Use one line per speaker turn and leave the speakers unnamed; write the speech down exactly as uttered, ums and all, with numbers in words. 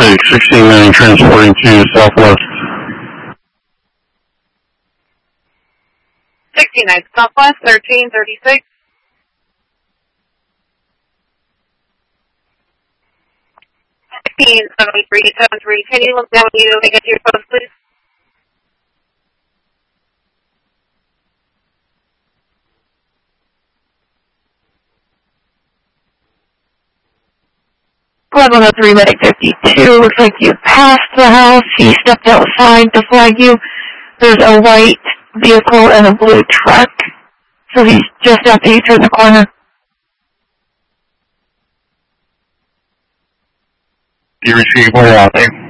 take sixteen nine transporting to Southwest.
sixty-nine Southwest, thirteen thirty-six. sixteen seventy-three, seventy-three. Can you look down you and get to your post, please?
eleven oh three, Medic fifty-two. Looks like you passed the house. He stepped outside to flag you. There's a white vehicle and a blue truck. So he's just after you turn the corner.
You receive where out there?